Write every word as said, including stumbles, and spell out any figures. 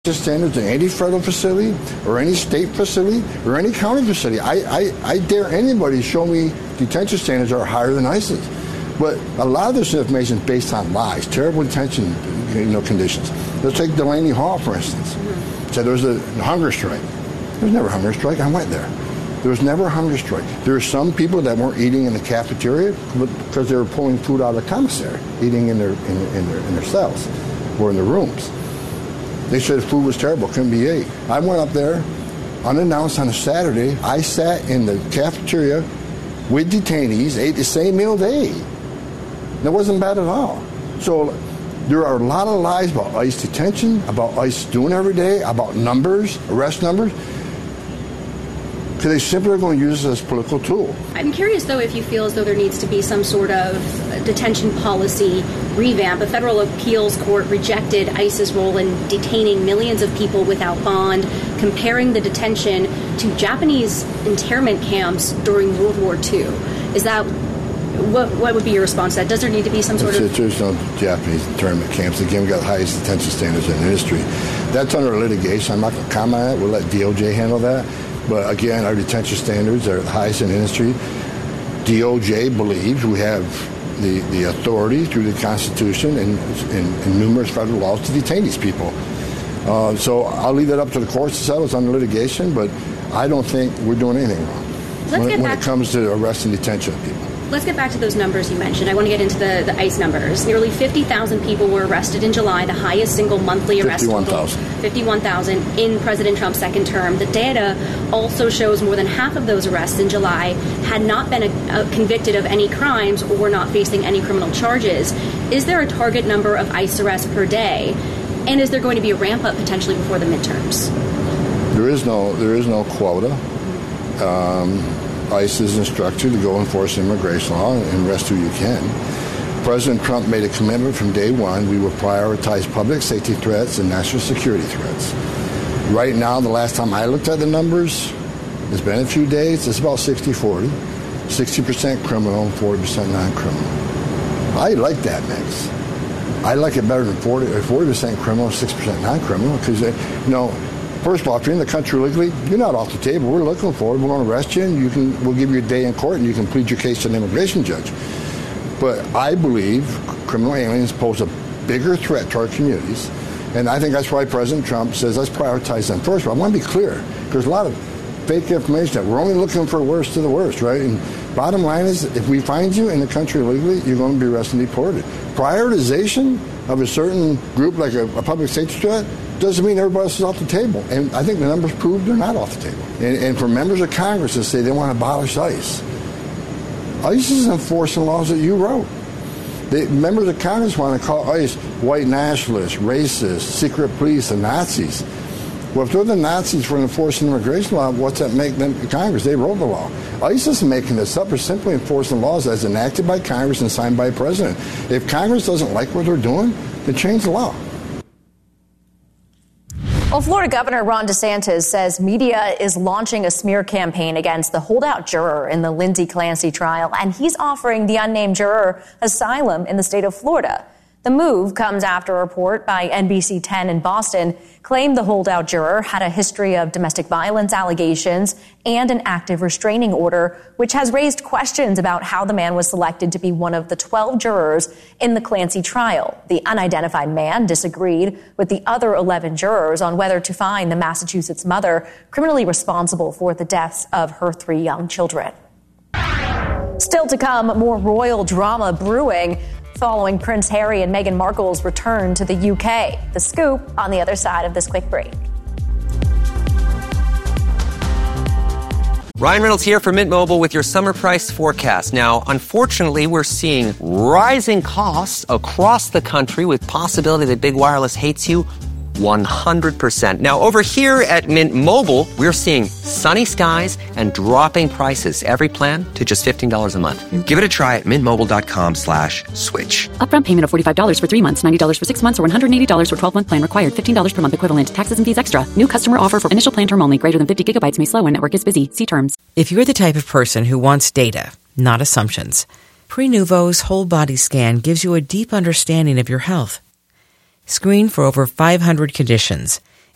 standards in any federal facility or any state facility or any county facility. I, I, I dare anybody to show me detention standards that are higher than ICE's. But a lot of this information is based on lies, terrible detention you know, conditions. Let's take Delaney Hall, for instance. Mm-hmm. Said there was a hunger strike. There was never a hunger strike. I went there. There was never a hunger strike. There were some people that weren't eating in the cafeteria because they were pulling food out of the commissary, eating in their, in, in, their, in their cells or in their rooms. They said the food was terrible, couldn't be ate. I went up there, unannounced on a Saturday. I sat in the cafeteria with detainees, ate the same meal they ate. That wasn't bad at all. So there are a lot of lies about ICE detention, about ICE doing every day, about numbers, arrest numbers, because they simply are going to use this as a political tool. I'm curious, though, if you feel as though there needs to be some sort of detention policy revamp. A federal appeals court rejected ICE's role in detaining millions of people without bond, comparing the detention to Japanese internment camps during World War Two. Is that what? What would be your response to that? Does there need to be some sort it's, of... There's no Japanese internment camps. Again, we've got the highest detention standards in the industry. That's under litigation. I'm not going to comment on it. We'll let D O J handle that. But again, our detention standards are the highest in the industry. D O J believes we have the, the authority through the Constitution and, and, and numerous federal laws to detain these people. Uh, so I'll leave that up to the courts to settle. It's under litigation, but I don't think we're doing anything wrong Let's when, get when back it comes to arrest and detention of people. Let's get back to those numbers you mentioned. I want to get into the, the ICE numbers. Nearly fifty thousand people were arrested in July, the highest single monthly arrest total. fifty-one thousand in President Trump's second term. The data also shows more than half of those arrests in July had not been a, a convicted of any crimes or were not facing any criminal charges. Is there a target number of ICE arrests per day? And is there going to be a ramp up potentially before the midterms? There is no, there is no quota. Um, ICE is instructed to go enforce immigration law and arrest who you can. President Trump made a commitment from day one. We will prioritize public safety threats and national security threats. Right now, the last time I looked at the numbers, it's been a few days, it's about sixty forty. sixty percent criminal, forty percent non-criminal. I like that mix. I like it better than forty percent criminal, six percent non-criminal, because, you know, first of all, if you're in the country legally, you're not off the table. We're looking for it. We're going to arrest you, and you can, we'll give you a day in court, and you can plead your case to an immigration judge. But I believe criminal aliens pose a bigger threat to our communities, and I think that's why President Trump says let's prioritize them first. But I want to be clear. There's a lot of fake information that we're only looking for worst to the worst, right? And bottom line is, if we find you in the country illegally, you're going to be arrested and deported. Prioritization of a certain group, like a, a public safety threat, doesn't mean everybody else is off the table. And I think the numbers prove they're not off the table. And, and for members of Congress to say they want to abolish ICE, ICE is enforcing laws that you wrote. The members of Congress want to call ICE white nationalists, racists, secret police, and Nazis. Well, if they're the Nazis for enforcing immigration law, what's that make them Congress? They wrote the law. ICE isn't making this up. They're simply enforcing laws as enacted by Congress and signed by a president. If Congress doesn't like what they're doing, then change the law. Well, Florida Governor Ron DeSantis says media is launching a smear campaign against the holdout juror in the Lindsay Clancy trial, and he's offering the unnamed juror asylum in the state of Florida. The move comes after a report by N B C ten in Boston claimed the holdout juror had a history of domestic violence allegations and an active restraining order, which has raised questions about how the man was selected to be one of the twelve jurors in the Clancy trial. The unidentified man disagreed with the other eleven jurors on whether to find the Massachusetts mother criminally responsible for the deaths of her three young children. Still to come, more royal drama brewing following Prince Harry and Meghan Markle's return to the U K. The scoop on the other side of this quick break. Ryan Reynolds here for Mint Mobile with your summer price forecast. Now, unfortunately, we're seeing rising costs across the country with possibility that big wireless hates you one hundred percent. Now, over here at Mint Mobile, we're seeing sunny skies and dropping prices. Every plan to just fifteen dollars a month. Give it a try at mintmobile.com slash switch. Upfront payment of forty-five dollars for three months, ninety dollars for six months, or one hundred eighty dollars for twelve-month plan required. fifteen dollars per month equivalent. Taxes and fees extra. New customer offer for initial plan term only. Greater than fifty gigabytes may slow when network is busy. See terms. If you're the type of person who wants data, not assumptions, Prenuvo's whole body scan gives you a deep understanding of your health. Screen for over five hundred conditions.